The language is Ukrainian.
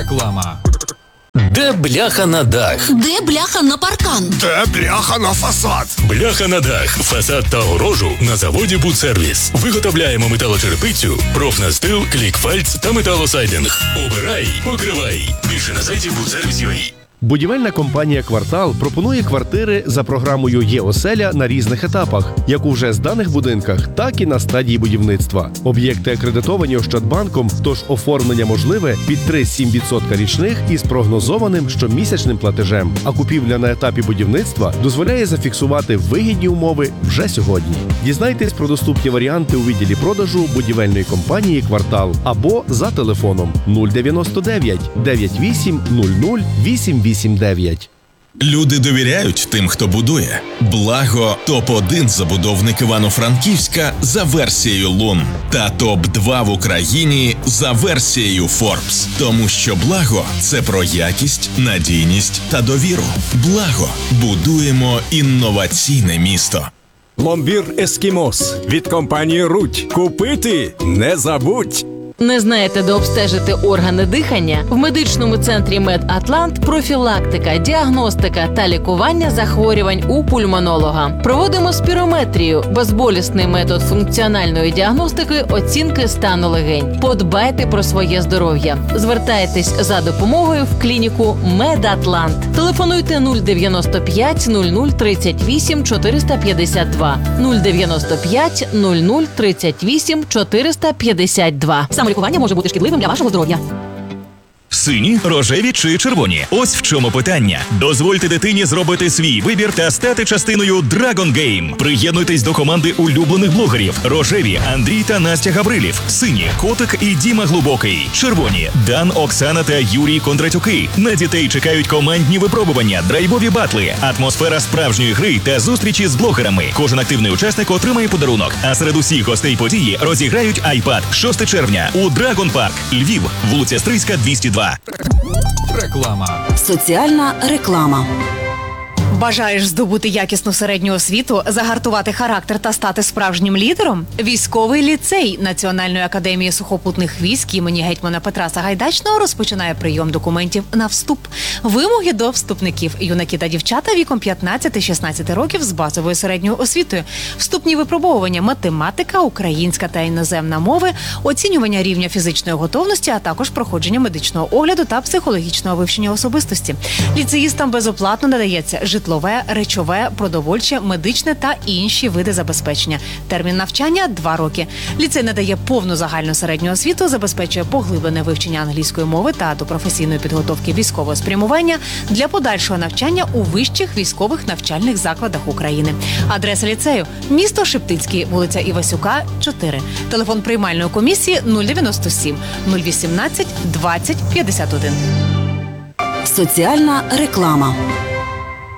Реклама. Де бляха на дах? Де бляха на паркан? Де бляха на фасад? Бляха на дах, фасад та огорожу на заводі «Будсервіс». Виготовляємо металочерепицю, профнастил, клікфальц та металосайдинг. Обирай, покривай. Більше на сайті «Будсервіс.UA». Будівельна компанія «Квартал» пропонує квартири за програмою «Є-оселя» на різних етапах, як у вже зданих будинках, так і на стадії будівництва. Об'єкти акредитовані Ощадбанком, тож оформлення можливе під 3,7% річних із прогнозованим щомісячним платежем. А купівля на етапі будівництва дозволяє зафіксувати вигідні умови вже сьогодні. Дізнайтесь про доступні варіанти у відділі продажу будівельної компанії «Квартал» або за телефоном 099 98 00 889. Люди довіряють тим, хто будує. Благо – топ-1 забудовник Івано-Франківська за версією Лун та топ-2 в Україні за версією Forbes. Тому що Благо – це про якість, надійність та довіру. Благо – будуємо інноваційне місто. Пломбір «Ескімос» від компанії «Рудь». Купити не забудь! Не знаєте, де обстежити органи дихання? В медичному центрі «Медатлант» профілактика, діагностика та лікування захворювань у пульмонолога. Проводимо спірометрію – безболісний метод функціональної діагностики, оцінки стану легень. Подбайте про своє здоров'я. Звертайтесь за допомогою в клініку «Медатлант». Телефонуйте 095 00 38 452 095 00 38 452. Самолікування може бути шкідливим для вашого здоров'я. Сині, рожеві чи червоні? Ось в чому питання. Дозвольте дитині зробити свій вибір та стати частиною Dragon Game. Приєднуйтесь до команди улюблених блогерів. Рожеві – Андрій та Настя Гаврилів. Сині – Котик і Діма Глибокий. Червоні – Дан, Оксана та Юрій Кондратюки. На дітей чекають командні випробування, драйвові батли, атмосфера справжньої гри та зустрічі з блогерами. Кожен активний учасник отримає подарунок. А серед усіх гостей події розіграють iPad. 6 червня у Dragon Park, Львів, вулиця Стрийська, 202. Реклама. Соціальна реклама. Бажаєш здобути якісну середню освіту, загартувати характер та стати справжнім лідером? Військовий ліцей Національної академії сухопутних військ імені гетьмана Петра Сагайдачного розпочинає прийом документів на вступ. Вимоги до вступників – юнаки та дівчата віком 15-16 років з базовою середньою освітою, вступні випробовування математика, українська та іноземна мови, оцінювання рівня фізичної готовності, а також проходження медичного огляду та психологічного вивчення особистості. Ліцеїстам безоплатно надається житлове, речове, продовольче, медичне та інші види забезпечення. Термін навчання – 2 роки. Ліцей надає повну загальну середню освіту, забезпечує поглиблене вивчення англійської мови та до професійної підготовки військового спрямування для подальшого навчання у вищих військових навчальних закладах України. Адреса ліцею – місто Шептицький, вулиця Івасюка, 4. Телефон приймальної комісії 097 018 20 51. Соціальна реклама.